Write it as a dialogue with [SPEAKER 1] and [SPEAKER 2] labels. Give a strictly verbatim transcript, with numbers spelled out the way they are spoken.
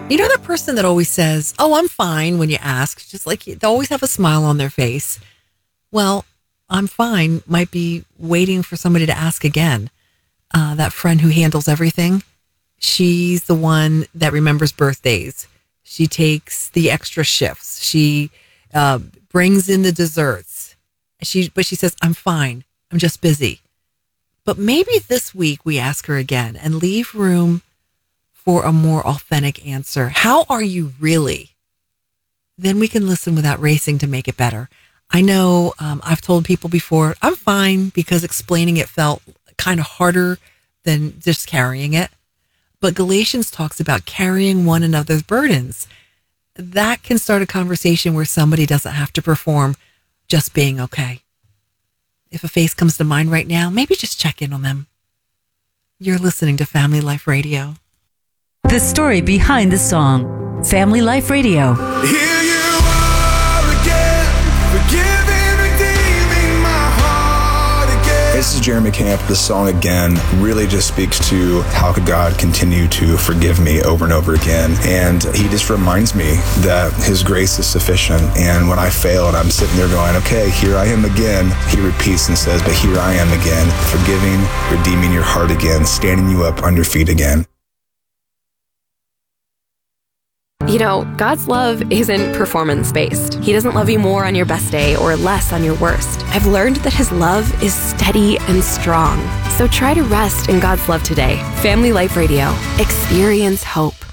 [SPEAKER 1] You know that person that always says, oh, I'm fine when you ask, just like they always have a smile on their face. Well, I'm fine might be waiting for somebody to ask again. Uh, that friend who handles everything, she's the one that remembers birthdays. She takes the extra shifts. She uh, brings in the desserts. She, but she says, I'm fine. I'm just busy. But maybe this week we ask her again and leave room for a more authentic answer. How are you really? Then we can listen without racing to make it better. I know um, I've told people before, I'm fine, because explaining it felt kind of harder than just carrying it. But Galatians talks about carrying one another's burdens. That can start a conversation where somebody doesn't have to perform, just being okay. If a face comes to mind right now, maybe just check in on them. You're listening to Family Life Radio.
[SPEAKER 2] The story behind the song. Family Life Radio.
[SPEAKER 3] Here you are again, forgiving, redeeming my heart again.
[SPEAKER 4] This is Jeremy Camp. The song Again really just speaks to how could God continue to forgive me over and over again. And he just reminds me that his grace is sufficient. And when I fail and I'm sitting there going, okay, here I am again, he repeats and says, but here I am again, forgiving, redeeming your heart again, standing you up on your feet again.
[SPEAKER 5] You know, God's love isn't performance-based. He doesn't love you more on your best day or less on your worst. I've learned that his love is steady and strong. So try to rest in God's love today. Family Life Radio. Experience hope.